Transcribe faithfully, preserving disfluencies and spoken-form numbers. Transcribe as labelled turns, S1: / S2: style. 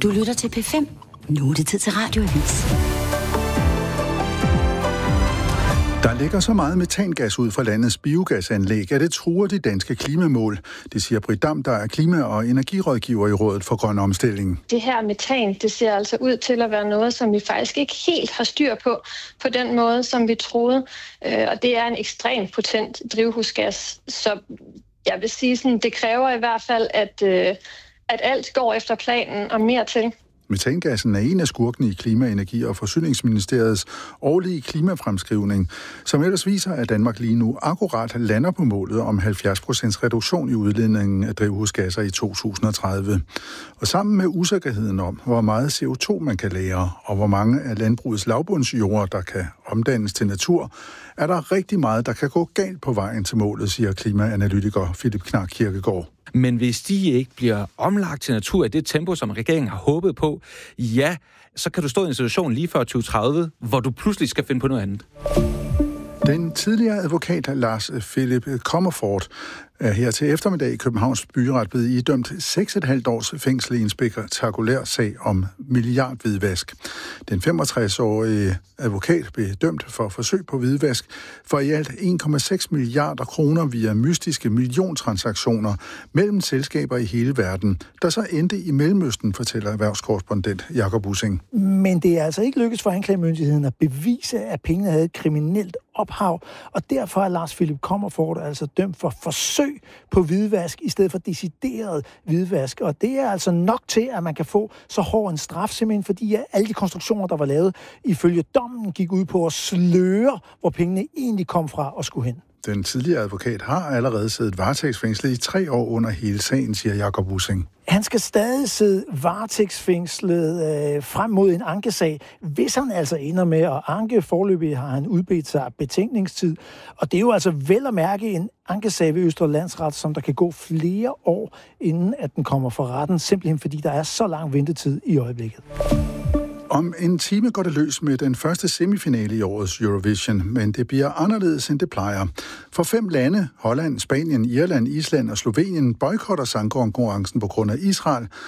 S1: Du lytter til P fem. Nu er det tid til Radioavis.
S2: Der ligger så meget metangas ud fra landets biogasanlæg, at det truer de danske klimamål. Det siger Britt Dam, der er klima- og energirådgiver i Rådet for Grøn Omstilling.
S3: Det her metan, det ser altså ud til at være noget, som vi faktisk ikke helt har styr på, på den måde, som vi troede. Og det er en ekstremt potent drivhusgas. Så jeg vil sige, sådan, det kræver i hvert fald, at, at alt går efter planen og mere til.
S2: Metangassen er en af skurkene i Klima-, Energi- og Forsyningsministeriets årlige klimafremskrivning, som ellers viser, at Danmark lige nu akkurat lander på målet om halvfjerds procent reduktion i udledningen af drivhusgasser i to tusind og tredive. Og sammen med usikkerheden om, hvor meget C O to man kan lagre, og hvor mange af landbrugets lavbundsjorder, der kan omdannes til natur, er der rigtig meget, der kan gå galt på vejen til målet, siger klimaanalytiker Philip Knark Kirkegaard.
S4: Men hvis de ikke bliver omlagt til natur i det tempo, som regeringen har håbet på, ja, så kan du stå i en situation lige før tyve tredive, hvor du pludselig skal finde på noget andet.
S2: Den tidligere advokat Lars Philip Comerford er her til eftermiddag i Københavns Byret blevet idømt seks komma fem års fængsel i en spektakulær sag om milliardhvidvask. Den femogtres-årige advokat blev dømt for forsøg på hvidvask for i alt en komma seks milliarder kroner via mystiske milliontransaktioner mellem selskaber i hele verden, der så endte i Mellemøsten, fortæller erhvervskorrespondent Jakob Bussing.
S5: Men det er altså ikke lykkedes for anklagemyndigheden at bevise, at pengene havde et kriminelt ophav, og derfor er Lars Philip Comerford altså dømt for forsøg på hvidvask i stedet for decideret hvidvask. Og det er altså nok til, at man kan få så hård en straf, simpelthen fordi alle de konstruktioner, der var lavet ifølge dommen, gik ud på at sløre, hvor pengene egentlig kom fra og skulle hen.
S2: Den tidligere advokat har allerede siddet varetægtsfængslet i tre år under hele sagen, siger Jakob Bussing.
S5: Han skal stadig sidde varetægtsfængslet øh, frem mod en ankesag, hvis han altså ender med at anke. Foreløbig har han udbedt sig betænkningstid, og det er jo altså vel at mærke en ankesag ved Østre Landsret, som der kan gå flere år, inden at den kommer for retten, simpelthen fordi der er så lang ventetid i øjeblikket.
S2: Om en time går det løs med den første semifinale i årets Eurovision, men det bliver anderledes, end det plejer. For fem lande, Holland, Spanien, Irland, Island og Slovenien, boykotter sangkonkurrencen på grund af Israel,